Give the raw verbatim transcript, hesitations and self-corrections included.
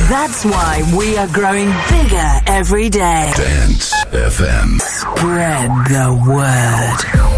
That's why we are growing bigger every day. Dance F M. Spread the word.